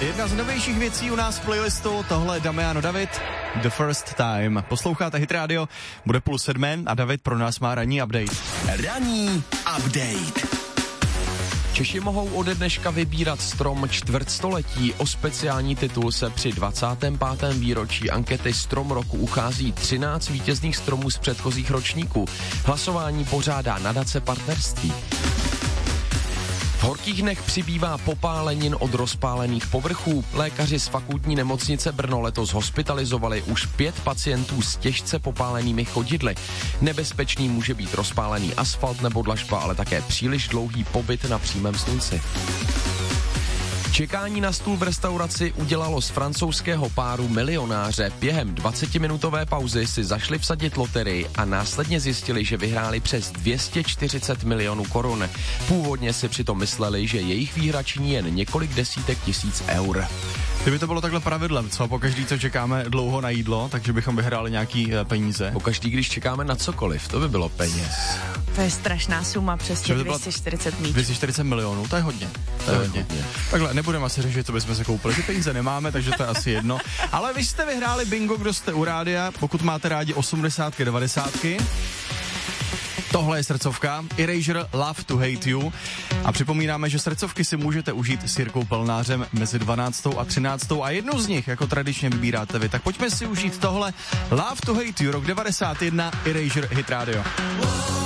Jedna z novějších věcí u nás v playlistu, tohle je Damiano David, The First Time. Posloucháte Hit Radio, bude 6:30 a David pro nás má ranní update. Ranní update. Češi mohou ode dneška vybírat strom čtvrtstoletí. O speciální titul se při 25. výročí ankety Strom roku uchází 13 vítězných stromů z předchozích ročníků. Hlasování pořádá nadace Partnerství. V horkých dnech přibývá popálenin od rozpálených povrchů. Lékaři z fakultní nemocnice Brno letos hospitalizovali už 5 pacientů s těžce popálenými chodidly. Nebezpečný může být rozpálený asfalt nebo dlažba, ale také příliš dlouhý pobyt na přímém slunci. Čekání na stůl v restauraci udělalo z francouzského páru milionáře. Během 20-minutové pauzy si zašli vsadit loterii a následně zjistili, že vyhráli přes 240 milionů korun. Původně si přitom mysleli, že jejich výhra činí jen několik desítek tisíc eur. Kdyby to bylo takhle pravidlem, co pokaždý, co čekáme dlouho na jídlo, takže bychom vyhráli nějaký peníze. Pokaždý, když čekáme na cokoliv, to by bylo peněz. To je strašná suma, přes těch 240 míč. 240 milionů, to je hodně. To je hodně. Takhle, nebudeme asi řešit, co bychom se koupili. Ty peníze nemáme, takže to je asi jedno. Ale vy jste vyhráli bingo, kdo jste u rádia, pokud máte rádi 80, 90. Tohle je srdcovka, Erasure Love to Hate You. A připomínáme, že srdcovky si můžete užít s Jirkou Pelnářem mezi 12. a 13. a jednu z nich, jako tradičně vybíráte vy. Tak pojďme si užít tohle Love to Hate You, rok 91, Erasure Hit Radio.